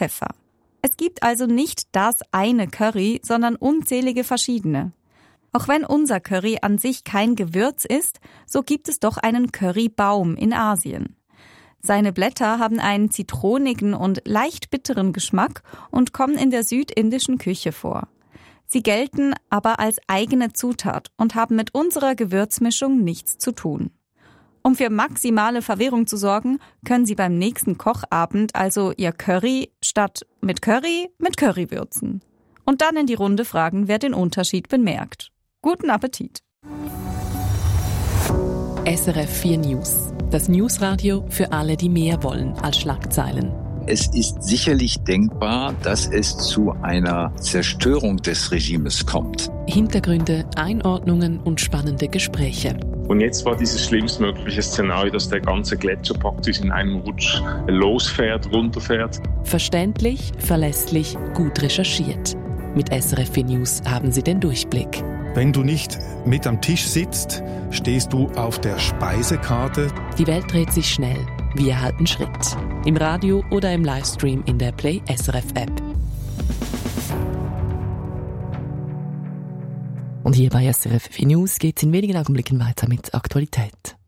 Pfeffer. Es gibt also nicht das eine Curry, sondern unzählige verschiedene. Auch wenn unser Curry an sich kein Gewürz ist, so gibt es doch einen Currybaum in Asien. Seine Blätter haben einen zitronigen und leicht bitteren Geschmack und kommen in der südindischen Küche vor. Sie gelten aber als eigene Zutat und haben mit unserer Gewürzmischung nichts zu tun. Um für maximale Verwirrung zu sorgen, können Sie beim nächsten Kochabend also Ihr Curry statt mit Curry würzen. Und dann in die Runde fragen, wer den Unterschied bemerkt. Guten Appetit! SRF 4 News. Das Newsradio für alle, die mehr wollen als Schlagzeilen. Es ist sicherlich denkbar, dass es zu einer Zerstörung des Regimes kommt. Hintergründe, Einordnungen und spannende Gespräche. Und jetzt war dieses schlimmstmögliche Szenario, dass der ganze Gletscher praktisch in einem Rutsch losfährt, runterfährt. Verständlich, verlässlich, gut recherchiert. Mit SRF 4 News haben Sie den Durchblick. Wenn du nicht mit am Tisch sitzt, stehst du auf der Speisekarte. Die Welt dreht sich schnell. Wir halten Schritt. Im Radio oder im Livestream in der Play SRF App. Und hier bei SRF 4 News geht es in wenigen Augenblicken weiter mit Aktualität.